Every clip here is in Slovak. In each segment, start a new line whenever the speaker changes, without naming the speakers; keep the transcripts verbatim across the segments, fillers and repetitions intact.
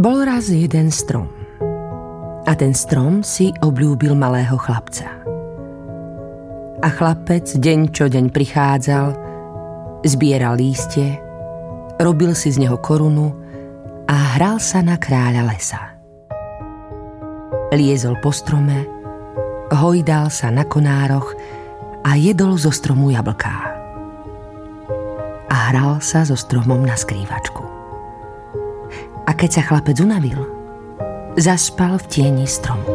Bol raz jeden strom. A ten strom si obľúbil malého chlapca. A chlapec deň čo deň prichádzal, zbieral lístie, robil si z neho korunu a hral sa na kráľa lesa. Liezol po strome, hojdal sa na konároch a jedol zo stromu jablká. A hral sa so stromom na skrývačku. A keď sa chlapec unavil, zaspal v tieni stromu.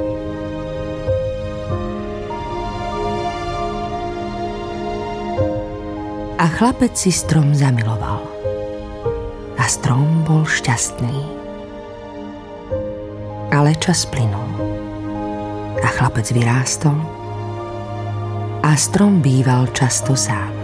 A chlapec si strom zamiloval. A strom bol šťastný. Ale čas plynul. A chlapec vyrástol. A strom býval často sám.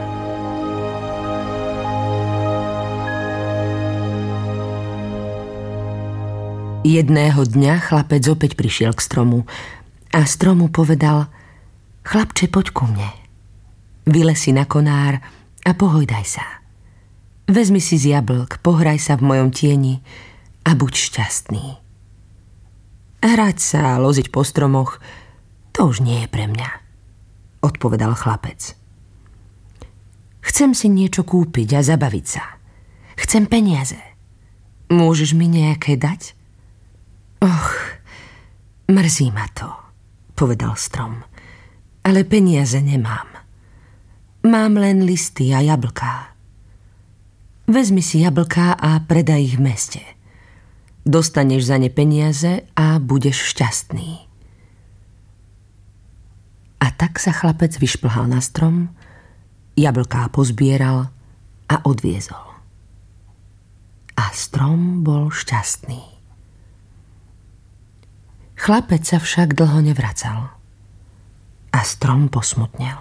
Jedného dňa chlapec opäť prišiel k stromu a strom mu povedal: Chlapče, poď ku mne. Vylez si na konár a pohojdaj sa. Vezmi si z jablk, pohraj sa v mojom tieni a buď šťastný. Hrať sa a loziť po stromoch, to už nie je pre mňa, odpovedal chlapec. Chcem si niečo kúpiť a zabaviť sa. Chcem peniaze. Môžeš mi nejaké dať? Och, mrzí ma to, povedal strom, ale peniaze nemám. Mám len listy a jablká. Vezmi si jablká a predaj ich v meste. Dostaneš za ne peniaze a budeš šťastný. A tak sa chlapec vyšplhal na strom, jablká pozbieral a odviezol. A strom bol šťastný. Chlapec sa však dlho nevracal a strom posmutnel.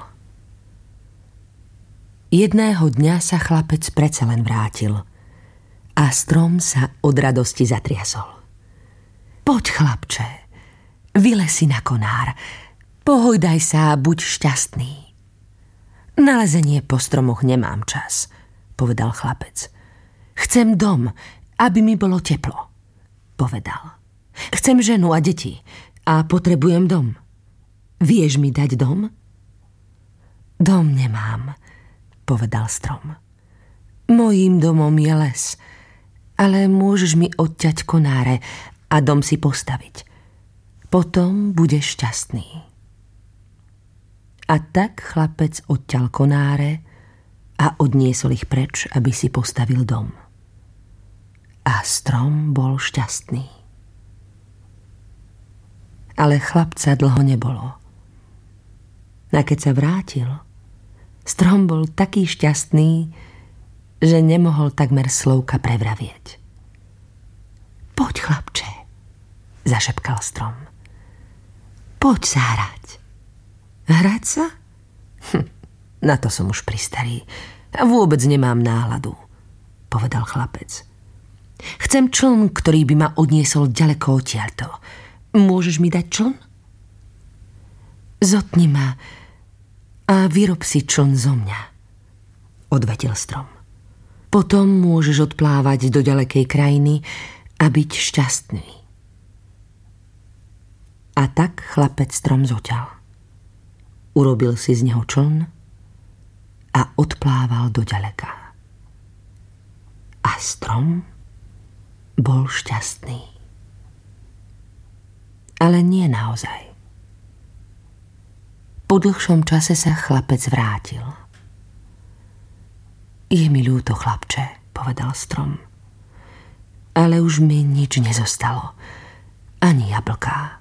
Jedného dňa sa chlapec predsa len vrátil a strom sa od radosti zatriasol. Poď, chlapče, vylez si na konár, pohojdaj sa a buď šťastný. Na lezenie po stromoch nemám čas, povedal chlapec. Chcem dom, aby mi bolo teplo, povedal. Chcem ženu a deti a potrebujem dom. Vieš mi dať dom? Dom nemám, povedal strom. Mojím domom je les, ale môžeš mi odťať konáre a dom si postaviť. Potom budeš šťastný. A tak chlapec odťal konáre a odniesol ich preč, aby si postavil dom. A strom bol šťastný. Ale chlapca dlho nebolo. A keď sa vrátil, strom bol taký šťastný, že nemohol takmer slovka prevravieť. Poď, chlapče, zašepkal strom. Poď sa hrať. Hrať sa? Hm, na to som už pristarý a vôbec nemám náladu, povedal chlapec. Chcem čln, ktorý by ma odniesol ďaleko odtiaľto. Môžeš mi dať čln? Zotni ma a vyrob si čln zo mňa, odvetil strom. Potom môžeš odplávať do ďalekej krajiny a byť šťastný. A tak chlapec strom zoťal. Urobil si z neho čln a odplával do ďaleka. A strom bol šťastný. Ale nie naozaj. Po dlhšom čase sa chlapec vrátil. Je mi ľúto, chlapče, povedal strom. Ale už mi nič nezostalo. Ani jablká.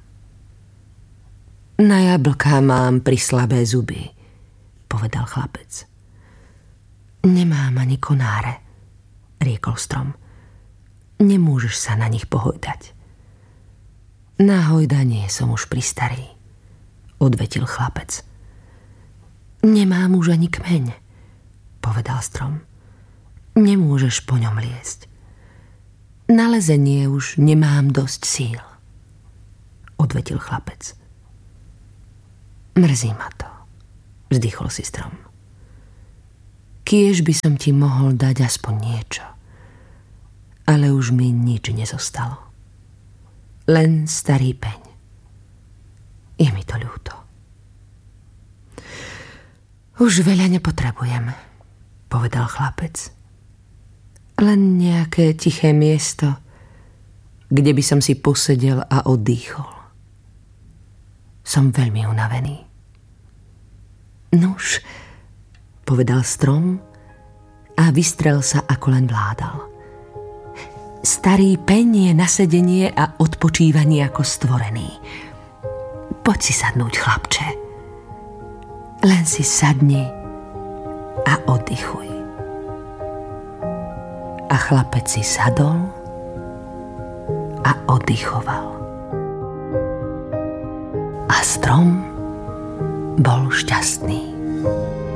Na jablká mám prislabé zuby, povedal chlapec. Nemám ani konáre, riekol strom. Nemôžeš sa na nich pohojdať. Na hojdanie som už pristarý, odvetil chlapec. Nemám už ani kmeň, povedal strom. Nemôžeš po ňom liesť. Na lezenie už nemám dosť síl, odvetil chlapec. Mrzí ma to, vzdychol si strom. Kiež by som ti mohol dať aspoň niečo, ale už mi nič nezostalo. len starý peň. Je mi to ľúto. Už veľa nepotrebujem, povedal chlapec. Len nejaké tiché miesto, kde by som si posedel a oddychol. Som veľmi unavený. Nuž, povedal strom a vystrel sa, ako len vládal. Starý peň je na sedenie a odpočívanie ako stvorený. Poď si sadnúť, chlapče. Len si sadni a oddychuj. A chlapec si sadol a oddychoval. A strom bol šťastný.